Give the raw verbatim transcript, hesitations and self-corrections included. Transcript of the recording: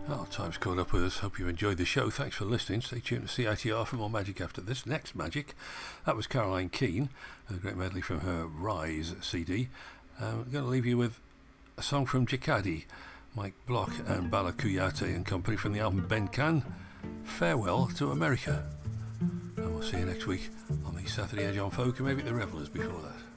Well, time's caught up with us. Hope you enjoyed the show. Thanks for listening. Stay tuned to C I T R for more magic after this. Next magic. That was Caroline Keane, a great medley from her Rise C D. Um, I'm going to leave you with a song from Jacadi, Mike Block and Bala Kuyate and company from the album Ben Can. Farewell to America. And we'll see you next week on the Saturday Edge on Folk and maybe the Revellers before that.